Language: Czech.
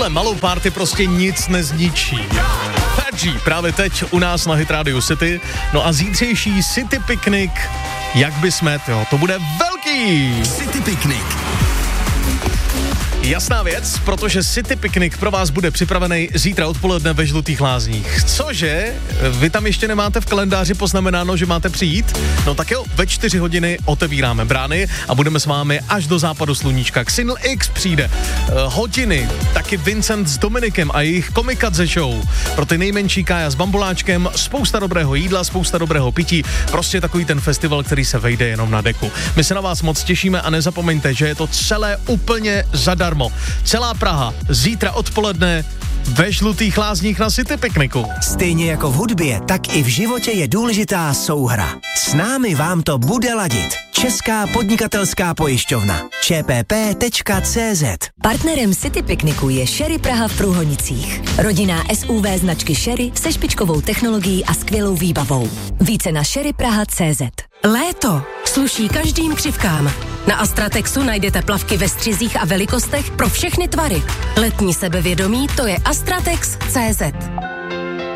Takhle malou party prostě nic nezničí. Fergie právě teď u nás na Hit Radio City. No a zítřejší City Picnic, jak by smet, jo, to bude velký. City Picnic. Jasná věc, protože City Picnic pro vás bude připravený zítra odpoledne ve Žlutých Lázních. Cože? Vy tam ještě nemáte v kalendáři poznamenáno, že máte přijít? No tak jo, ve 4 hodiny otevíráme brány a budeme s vámi až do západu sluníčka. Xinl X přijde. Hodiny, taky Vincent s Dominikem a jejich Komikadze show. Pro ty nejmenší Kája s Bambuláčkem, spousta dobrého jídla, spousta dobrého pití. Prostě takový ten festival, který se vejde jenom na deku. My se na vás moc těšíme a nezapomeňte, že je to celé úplně zadarmo. Celá Praha zítra odpoledne ve Žlutých Lázních na City Picnicu. Stejně jako v hudbě, tak i v životě je důležitá souhra. S námi vám to bude ladit. Česká podnikatelská pojišťovna. čpp.cz. Partnerem City Picnicu je Sherry Praha v Průhonicích. Rodinná SUV značky Sherry se špičkovou technologií a skvělou výbavou. Více na sherrypraha.cz. Léto sluší každým křivkám. Na Astratexu najdete plavky ve střizích a velikostech pro všechny tvary. Letní sebevědomí to je Astratex.cz.